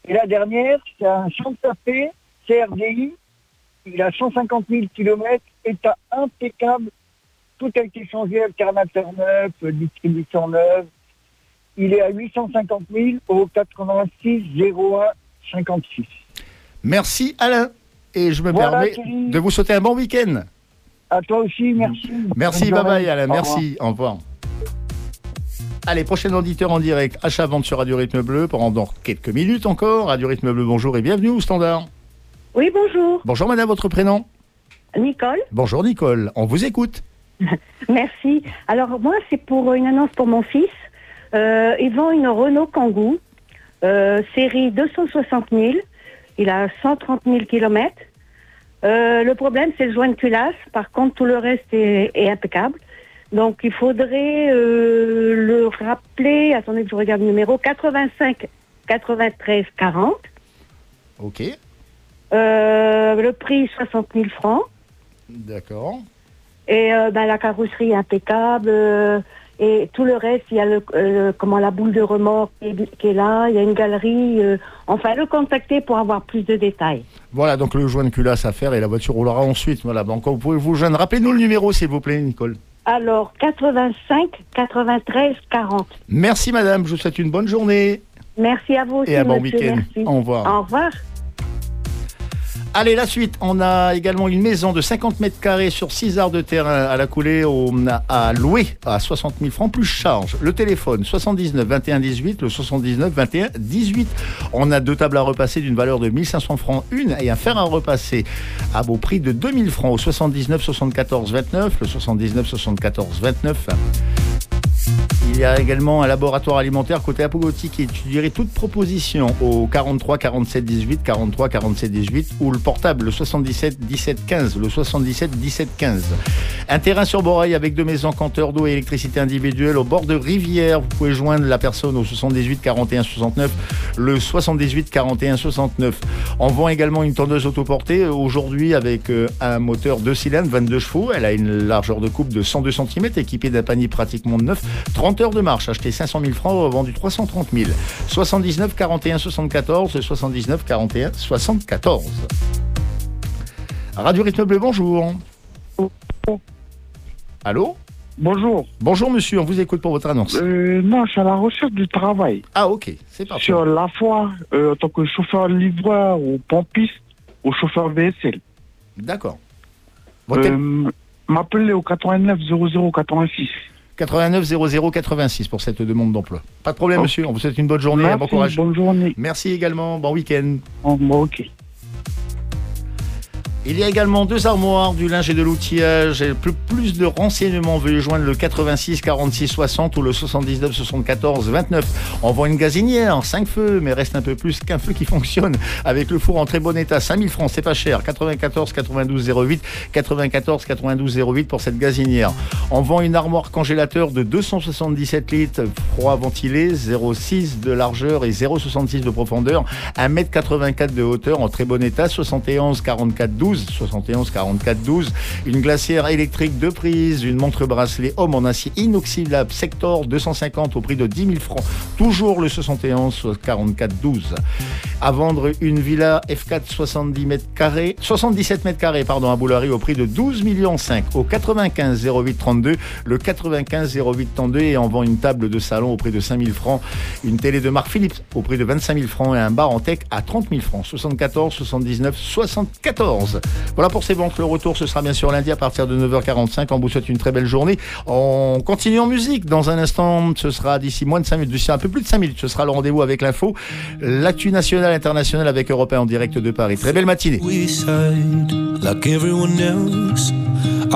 Et la dernière, c'est un Santa Fe CRDI. Il a 150 000 km, état impeccable. Tout a été changé, alternateur neuf, distribution neuve. Il est à 850 000 au 86 01 56. Merci Alain. Et je me permets de vous souhaiter un bon week-end. À toi aussi, merci. Merci, bye bye Alain, merci, au revoir. Allez, prochain auditeur en direct, achat-vente sur Radio Rythme Bleu pendant quelques minutes encore. Radio Rythme Bleu, bonjour et bienvenue au standard. Oui, bonjour. Bonjour madame, votre prénom ? Nicole. Bonjour Nicole, on vous écoute. Merci. Alors moi, c'est pour une annonce pour mon fils. Il vend une Renault Kangoo, série 260 000. Il a 130 000 km. Le problème, c'est le joint de culasse. Par contre, tout le reste est impeccable. Donc, il faudrait le rappeler. Attendez que je regarde le numéro. 85 93 40. Ok. Le prix, 60 000 francs. D'accord. Et la carrosserie est impeccable. Et tout le reste, il y a la boule de remorque qui est là. Il y a une galerie. Enfin, le contacter pour avoir plus de détails. Voilà, donc le joint de culasse à faire et la voiture roulera ensuite. Voilà, donc vous pouvez vous joindre. Rappelez-nous le numéro, s'il vous plaît, Nicole. Alors, 85 93 40. Merci madame, je vous souhaite une bonne journée. Merci à vous aussi, et un bon monsieur, week-end. merci. Au revoir. Au revoir. Allez, la suite, on a également une maison de 50 mètres carrés sur 6 arts de terrain à la coulée, à louer à 60 000 francs plus charge. Le téléphone 79 21 18, le 79 21 18. On a 2 tables à repasser d'une valeur de 1500 francs une et un fer à repasser à beau prix de 2000 francs au 79 74 29, le 79 74 29. Il y a également un laboratoire alimentaire côté Apogoti qui étudierait toute proposition au 43 47 18, 43 47 18 ou le portable le 77 17 15, le 77 17 15. Un terrain sur Boreil avec 2 maisons compteurs d'eau et électricité individuelle au bord de rivière. Vous pouvez joindre la personne au 78 41 69, le 78 41 69. On vend également une tondeuse autoportée aujourd'hui avec un moteur 2 cylindres, 22 chevaux. Elle a une largeur de coupe de 102 cm, équipée d'un panier pratiquement neuf. 30 heures de marche, acheté 500 000 francs, vendu 330 000. 79 41 74, 79 41 74. Radio Rythme Bleu, bonjour. Allô ? Bonjour. Bonjour monsieur, on vous écoute pour votre annonce. Non, je suis à la recherche du travail. Ah ok, c'est parti. Sur la fois, en tant que chauffeur-livreur ou pompiste ou chauffeur VSL. D'accord. M'appeler au 89 00 86. 89 00 86 pour cette demande d'emploi. Pas de problème monsieur, on vous souhaite une bonne journée, merci, un bon courage. Bonne journée. Merci également, bon week-end. Ok. Il y a également 2 armoires, du linge et de l'outillage. Et plus de renseignements, veuillez joindre le 86 46 60 ou le 79 74 29. On vend une gazinière, 5 feux, mais reste un peu plus qu'un feu qui fonctionne. Avec le four en très bon état, 5000 francs, c'est pas cher. 94 92 08, 94 92 08 pour cette gazinière. On vend une armoire congélateur de 277 litres, froid ventilé, 0,6 de largeur et 0,66 de profondeur, 1,84 m de hauteur en très bon état, 71 44 12. 71 44 12, une glacière électrique 2 prises, une montre bracelet homme en acier inoxydable Sector 250 au prix de 10 000 francs, toujours le 71 44 12. À vendre une villa F4 77 mètres carrés à Boulary au prix de 12 millions 5 au 95 08 32, le 95 08 32, et on vend une table de salon au prix de 5 000 francs, une télé de marque Philips au prix de 25 000 francs et un bar en tech à 30 000 francs, 74 79 74. Voilà pour ces ventes. Le retour, ce sera bien sûr lundi à partir de 9h45. On vous souhaite une très belle journée. On continue en musique. Dans un instant, ce sera d'ici moins de 5 minutes, d'ici un peu plus de 5 minutes, ce sera le rendez-vous avec l'info. L'actu nationale, internationale avec Europe 1 en direct de Paris. Très belle matinée. We said, like everyone else,